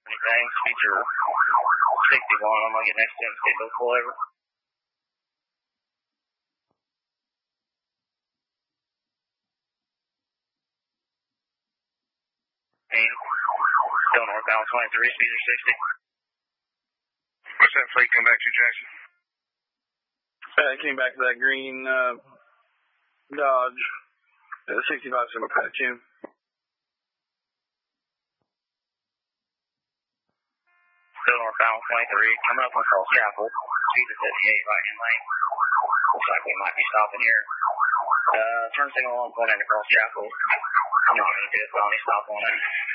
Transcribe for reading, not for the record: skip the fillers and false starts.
Anything, speeds are 61. I'm going to get next to him, see if he'll pull over. Still northbound 23, speeds are 60. What's that fleet come back to, Jackson? It came back to that green Dodge. 65 Silver Patch in. Still northbound 23, coming up on Cross Chapel. Speed is 58 right in lane. Looks like we might be stopping here. Turn signal on, going into Cross Chapel. I'm not going to do it, but I'll stop on it.